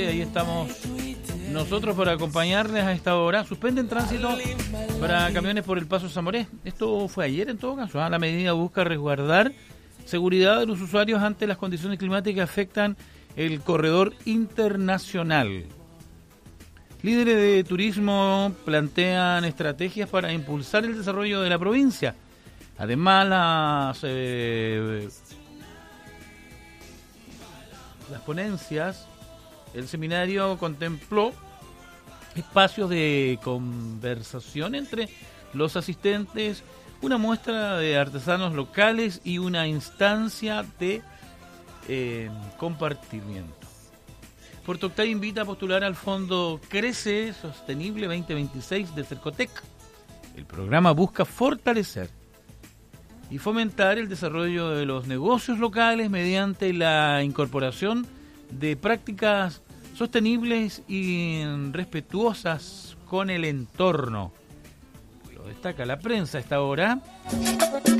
Ahí estamos nosotros para acompañarles a esta hora. Suspenden tránsito para camiones por el Paso Zamoré. Esto fue ayer en todo caso. La medida busca resguardar seguridad de los usuarios ante las condiciones climáticas que afectan el corredor internacional. Líderes de turismo plantean estrategias para impulsar el desarrollo de la provincia. Además, las ponencias, el seminario contempló espacios de conversación entre los asistentes, una muestra de artesanos locales y una instancia de compartimiento. Puerto Octay invita a postular al Fondo Crece Sostenible 2026 de Cercotec. El programa busca fortalecer y fomentar el desarrollo de los negocios locales mediante la incorporación de prácticas sostenibles y respetuosas con el entorno. Lo destaca la prensa a esta hora.